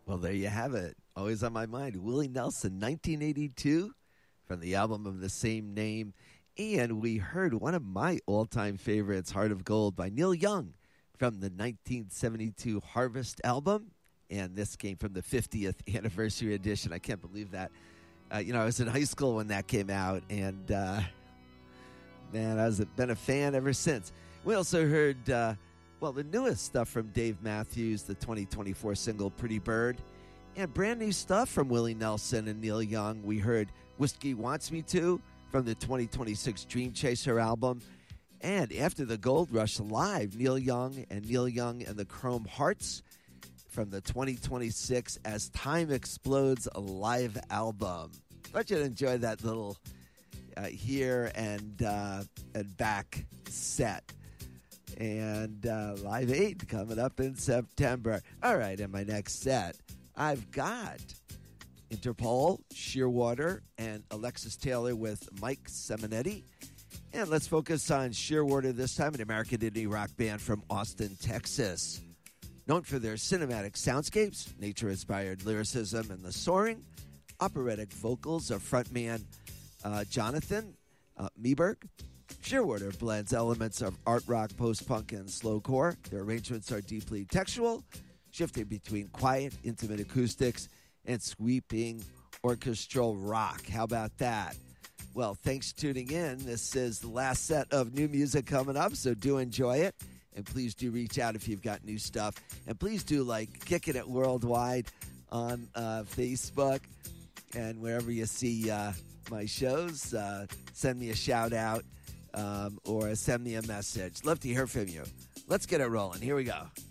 Well, there you have it. Always on my mind. Willie Nelson, 1982, from the album of the same name. And we heard one of my all-time favorites, Heart of Gold, by Neil Young, from the 1972 Harvest album. And this came from the 50th anniversary edition. I can't believe that. I was in high school when that came out, and man, I've been a fan ever since. We also heard, the newest stuff from Dave Matthews, the 2024 single Pretty Bird, and brand new stuff from Willie Nelson and Neil Young. We heard Whiskey Wants Me To from the 2026 Dream Chaser album. And After the Gold Rush Live, Neil Young and the Chrome Hearts from the 2026 As Time Explodes live album. Thought you'd enjoy that little here and back set. And Live 8 coming up in September. All right, in my next set, I've got Interpol, Shearwater, and Alexis Taylor with Mike Simonetti. And let's focus on Shearwater this time, an American indie rock band from Austin, Texas. Known for their cinematic soundscapes, nature-inspired lyricism, and the soaring, operatic vocals of frontman Jonathan Meberg, Shearwater blends elements of art rock, post-punk, and slowcore. Their arrangements are deeply textual, shifting between quiet, intimate acoustics and sweeping orchestral rock. How about that? Well, thanks for tuning in. This is the last set of new music coming up, so do enjoy it. And please do reach out if you've got new stuff. And please do Kicking It Worldwide on Facebook and wherever you see my shows. Send me a shout out or send me a message. Love to hear from you. Let's get it rolling. Here we go.